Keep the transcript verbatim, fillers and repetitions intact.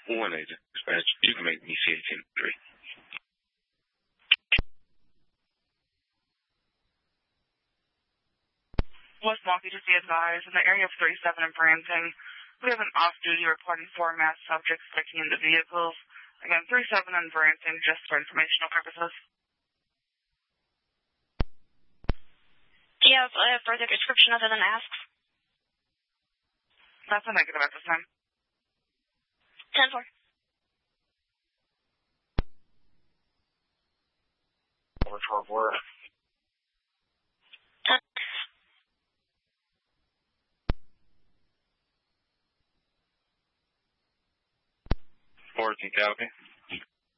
one agent. Dispatch, you can make me C H N three. West Milwaukee, just be advised, in the area of thirty-seven in Branson, we have an off-duty reporting four masked subjects breaking into vehicles. Again, thirty-seven in Branson, just for informational purposes. Do you have a further description other than masks? That's a negative at this time. ten four. Over twelve four. Fourteen copy.